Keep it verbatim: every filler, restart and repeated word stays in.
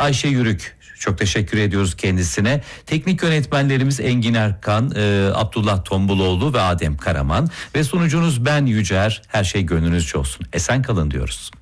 Ayşe Yürük. Çok teşekkür ediyoruz kendisine. Teknik yönetmenlerimiz Engin Erkan, e, Abdullah Tombuloğlu ve Adem Karaman ve sunucunuz ben Yücer. Her şey gönlünüzce olsun. Esen kalın diyoruz.